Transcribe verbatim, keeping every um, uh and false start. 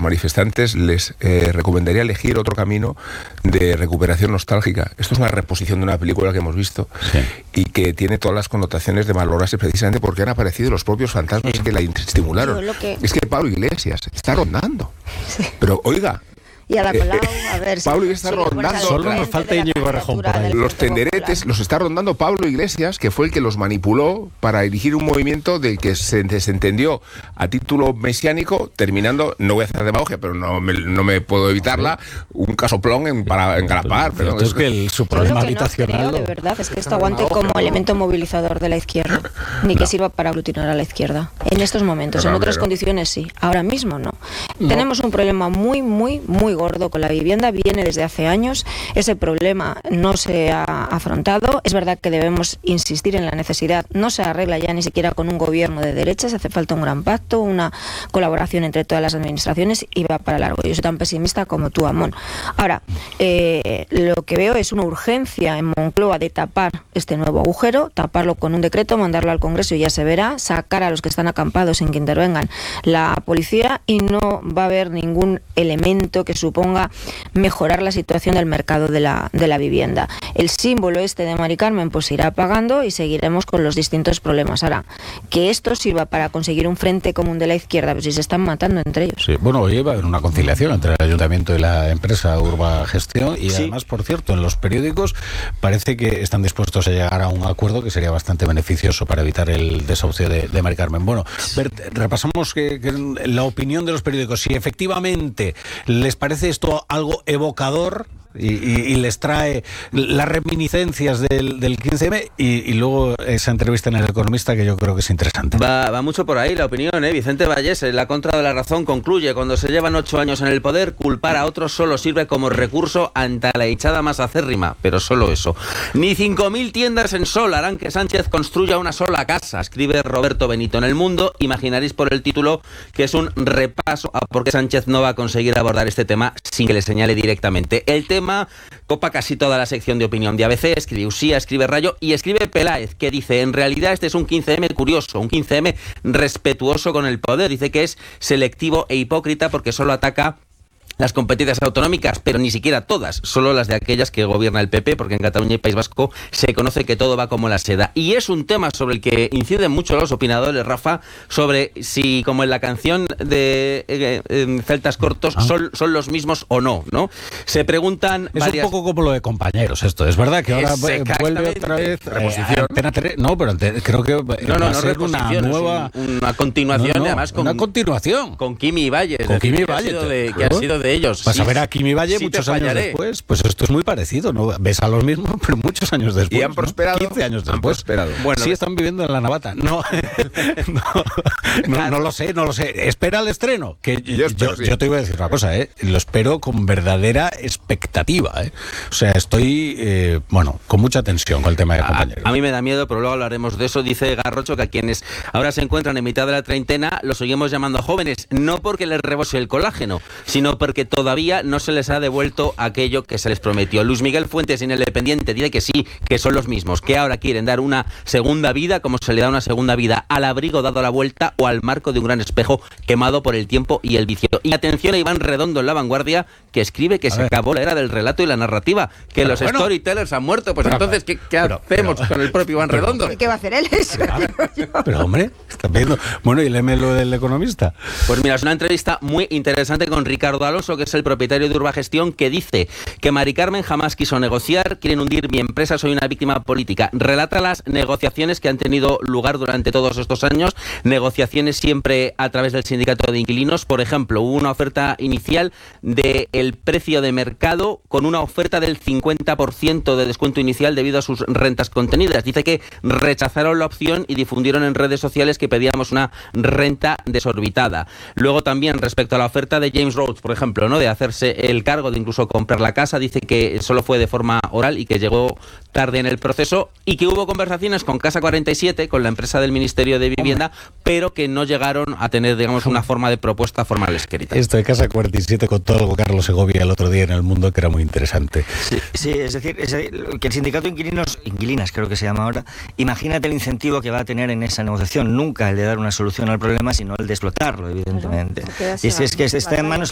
manifestantes les eh, recomendaría elegir otro camino de recuperación nostálgica. Esto es una reposición de una película que hemos visto, sí, y que tiene todas las connotaciones de valorarse precisamente porque han aparecido los propios fantasmas sí. que la estimularon. Que... Es que Pablo Iglesias está rondando. Sí. Pero oiga... Y a la Colau, a ver si... Pablo está sí, rondando... Solo nos falta Íñigo Errejón por ahí. Los tenderetes los está rondando Pablo Iglesias, que fue el que los manipuló para dirigir un movimiento del que se desentendió a título mesiánico, terminando, no voy a hacer demagogia, pero no me, no me puedo evitarla, un casoplón en, para engrapar. Pero, pero es, es que el, su problema que habitacional... No creo, de verdad, es que esto aguante como elemento movilizador de la izquierda, ni que no. sirva para aglutinar a la izquierda. En estos momentos, pero en otras pero... condiciones sí, ahora mismo no. no. Tenemos un problema muy, muy, muy gordo con la vivienda, viene desde hace años, ese problema no se ha afrontado, es verdad que debemos insistir en la necesidad, no se arregla ya ni siquiera con un gobierno de derechas, hace falta un gran pacto, una colaboración entre todas las administraciones y va para largo. Yo soy tan pesimista como tú, Amón. Ahora, eh, lo que veo es una urgencia en Moncloa de tapar este nuevo agujero, taparlo con un decreto, mandarlo al Congreso y ya se verá, sacar a los que están acampados sin que intervengan la policía y no va a haber ningún elemento que suponga mejorar la situación del mercado de la, de la vivienda. El símbolo este de Mari Carmen pues irá apagando y seguiremos con los distintos problemas. Ahora, que esto sirva para conseguir un frente común de la izquierda, pues si se están matando entre ellos. Sí, bueno, hoy va a haber una conciliación entre el Ayuntamiento y la empresa Urbagestión y sí. además, por cierto, en los periódicos parece que están dispuestos a llegar a un acuerdo que sería bastante beneficioso para evitar el desahucio de, de Mari Carmen. Bueno, Bert, repasamos que, que la opinión de los periódicos, si efectivamente les parece esto algo evocador y, y, y les trae las reminiscencias del, del quince eme y, y luego esa entrevista en El Economista que yo creo que es interesante. Va, va mucho por ahí la opinión, ¿eh? Vicente Vallés, en La Contra de la Razón, concluye: cuando se llevan ocho años en el poder, culpar a otros solo sirve como recurso ante la hinchada más acérrima, pero solo eso. Ni cinco mil tiendas en Sol harán que Sánchez construya una sola casa, escribe Roberto Benito en El Mundo. Imaginaréis por el título que es un repaso a por qué Sánchez no va a conseguir abordar este tema sin que le señale directamente. El tema copa casi toda la sección de opinión de A B C, escribe Usía, escribe Rayo y escribe Peláez, que dice: en realidad este es un quince eme curioso, un quince eme respetuoso con el poder. Dice que es selectivo e hipócrita porque solo ataca las competencias autonómicas, pero ni siquiera todas, solo las de aquellas que gobierna el P P, porque en Cataluña y País Vasco se conoce que todo va como la seda. Y es un tema sobre el que inciden mucho los opinadores, Rafa, sobre si, como en la canción de eh, eh, Celtas Cortos, son, son los mismos o no, ¿no? Se preguntan... Es varias... un poco como lo de Compañeros esto, es verdad que ahora vuelve otra vez... Reposición. Eh, no, pero creo que no, no, va a no, ser una nueva... Un, una continuación, no, no, además con... Una continuación. Con Kimi Valles. Con Kimi Valles. Que, que ha sido de ellos. Vas sí, a ver a Kimi Valle sí muchos años después. Pues esto es muy parecido, ¿no? Ves a los mismos, pero muchos años después. Y han prosperado. ¿no? quince años han después. Prosperado. Bueno, sí están viviendo en la Navata. No, no, no, no lo sé, no lo sé. Espera el estreno. Que yo, yo, yo te iba a decir una cosa, ¿eh? Lo espero con verdadera expectativa, ¿eh? O sea, estoy, eh, bueno, con mucha tensión con el tema de Compañeros. A, a mí me da miedo, pero luego hablaremos de eso. Dice Garrocho que a quienes ahora se encuentran en mitad de la treintena los seguimos llamando jóvenes, no porque les rebose el colágeno, sino porque todavía no se les ha devuelto aquello que se les prometió. Luis Miguel Fuentes, en El Independiente, dice que sí, que son los mismos, que ahora quieren dar una segunda vida, como se le da una segunda vida al abrigo dado la vuelta o al marco de un gran espejo quemado por el tiempo y el vicio. Y atención a Iván Redondo en La Vanguardia, que escribe que a se ver. acabó la era del relato y la narrativa, que pero los bueno, storytellers han muerto. Pues pero, entonces, ¿qué, qué pero, hacemos pero, con el propio Iván pero, Redondo? ¿Qué va a hacer él eso? Pero, pero hombre, está viendo. Bueno, y léeme lo del Economista. Pues mira, es una entrevista muy interesante con Ricardo Alonso, que es el propietario de Urbagestión, que dice que Mari Carmen jamás quiso negociar, quieren hundir mi empresa, soy una víctima política. Relata las negociaciones que han tenido lugar durante todos estos años, negociaciones siempre a través del sindicato de inquilinos. Por ejemplo, hubo una oferta inicial del precio de mercado con una oferta del cincuenta por ciento de descuento inicial debido a sus rentas contenidas. Dice que rechazaron la opción y difundieron en redes sociales que pedíamos una renta desorbitada. Luego también respecto a la oferta de James Rhodes, por ejemplo, ¿no?, de hacerse el cargo de incluso comprar la casa, dice que solo fue de forma oral y que llegó tarde en el proceso y que hubo conversaciones con Casa cuarenta y siete, con la empresa del Ministerio de Vivienda, pero que no llegaron a tener, digamos, una forma de propuesta formal escrita. Esto de Casa cuarenta y siete con todo algo Carlos Segovia el otro día en El Mundo, que era muy interesante. Sí, sí, es decir, es decir, que el sindicato de inquilinos, inquilinas creo que se llama ahora, imagínate el incentivo que va a tener en esa negociación, nunca el de dar una solución al problema, sino el de explotarlo, evidentemente. Claro, y si es que está en manos